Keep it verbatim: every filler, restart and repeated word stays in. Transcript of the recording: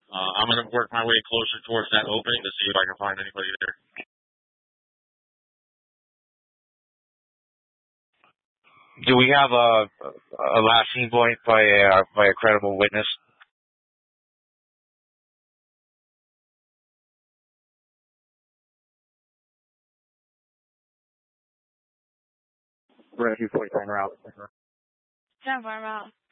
Uh, I'm going to work my way closer towards that opening to see if I can find anybody there. Do we have a a last scene point by a by a credible witness? Rescue forty-nine route. ten four route.